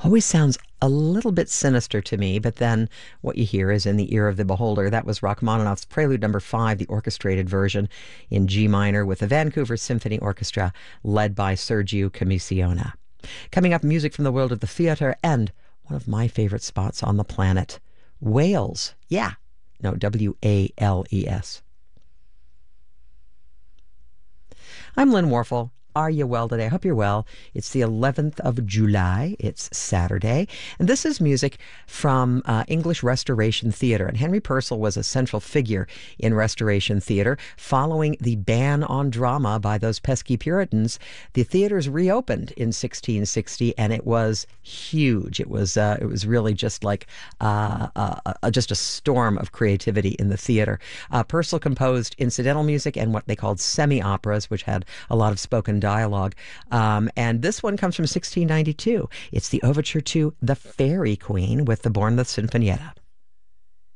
Always sounds a little bit sinister to me, but then what you hear is in the ear of the beholder. That was Rachmaninoff's Prelude Number 5, the orchestrated version in G minor with the Vancouver Symphony Orchestra led by Sergio Commissiona. Coming up, music from the world of the theater and one of my favorite spots on the planet, Wales. Yeah, no, Wales. I'm Lynn Warfel. Are you well today? I hope you're well. It's the 11th of July. It's Saturday. And this is music from English Restoration Theatre. And Henry Purcell was a central figure in Restoration Theatre. Following the ban on drama by those pesky Puritans, the theatres reopened in 1660, and it was huge. It was really just like just a storm of creativity in the theatre. Purcell composed incidental music and what they called semi-operas, which had a lot of spoken dialogue. And this one comes from 1692. It's the overture to The Fairy Queen with the Bournemouth Sinfonietta.